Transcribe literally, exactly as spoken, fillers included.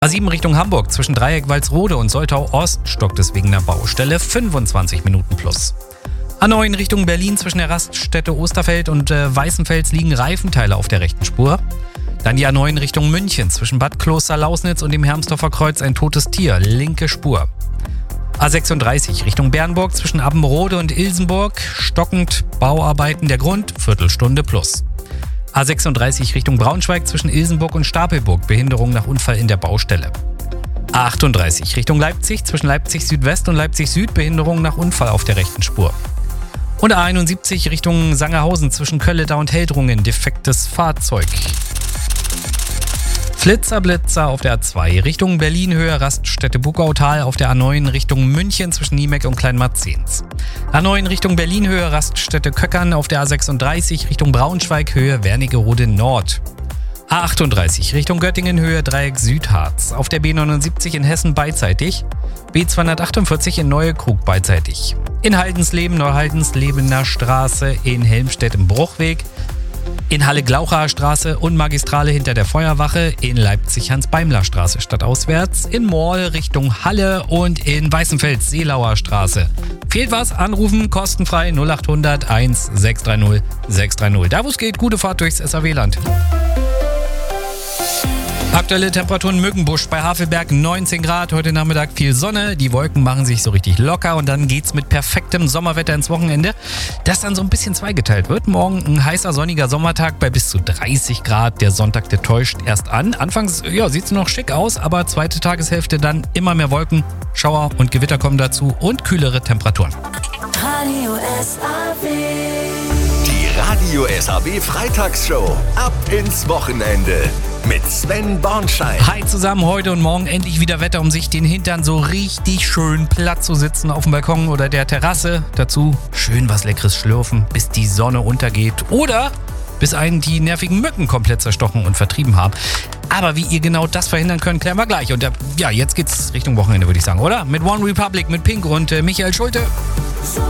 A sieben Richtung Hamburg zwischen Dreieck Walsrode und Soltau Ost stockt es wegen der Baustelle fünfundzwanzig Minuten plus. A neun Richtung Berlin zwischen der Raststätte Osterfeld und äh, Weißenfels liegen Reifenteile auf der rechten Spur. Dann die A neun Richtung München zwischen Bad Kloster-Lausnitz und dem Hermsdorfer Kreuz ein totes Tier, linke Spur. A sechsunddreißig Richtung Bernburg zwischen Abbenrode und Ilsenburg stockend Bauarbeiten der Grund, Viertelstunde plus. A sechsunddreißig Richtung Braunschweig zwischen Ilsenburg und Stapelburg, Behinderung nach Unfall in der Baustelle. A achtunddreißig Richtung Leipzig zwischen Leipzig Südwest und Leipzig Süd, Behinderung nach Unfall auf der rechten Spur. Und A einundsiebzig Richtung Sangerhausen zwischen Kölleda und Heldrungen, defektes Fahrzeug. Flitzer, Blitzer auf der A zwei Richtung Berlin, Höhe Raststätte Bugautal, auf der A neun Richtung München zwischen Niemeck und Kleinmarzens. A neun Richtung Berlin, Höhe Raststätte Köckern, auf der A sechsunddreißig Richtung Braunschweig, Höhe Wernigerode Nord. A achtunddreißig Richtung Göttingen, Höhe Dreieck Südharz, auf der B neunundsiebzig in Hessen beidseitig, B zweihundertachtundvierzig in Neuekrug beidseitig. In Haldensleben, Neuhaldenslebener Straße, in Helmstedt im Bruchweg, in Halle-Glaucher Straße und Magistrale hinter der Feuerwache, in Leipzig-Hans-Beimler-Straße stadtauswärts, in Morl Richtung Halle und in Weißenfels Seelauer Straße. Fehlt was? Anrufen, kostenfrei null achthundert eins sechs drei null sechs drei null. Da wo es geht, gute Fahrt durchs S A W-Land. Aktuelle Temperaturen Mückenbusch bei Havelberg neunzehn Grad, heute Nachmittag viel Sonne, die Wolken machen sich so richtig locker und dann geht's mit perfektem Sommerwetter ins Wochenende, das dann so ein bisschen zweigeteilt wird. Morgen ein heißer sonniger Sommertag bei bis zu dreißig Grad, der Sonntag, der täuscht erst an. Anfangs ja, sieht's noch schick aus, aber zweite Tageshälfte dann immer mehr Wolken, Schauer und Gewitter kommen dazu und kühlere Temperaturen. Radio S A W. Die Radio S A W Freitagsshow. Ab ins Wochenende. Mit Sven Bornschein. Hi zusammen, heute und morgen endlich wieder Wetter, um sich den Hintern so richtig schön platt zu sitzen auf dem Balkon oder der Terrasse. Dazu schön was Leckeres schlürfen, bis die Sonne untergeht oder bis einen die nervigen Mücken komplett zerstochen und vertrieben haben. Aber wie ihr genau das verhindern könnt, klären wir gleich. Und ja, jetzt geht's Richtung Wochenende, würde ich sagen, oder? Mit One Republic, mit Pink und äh, Michael Schulte. So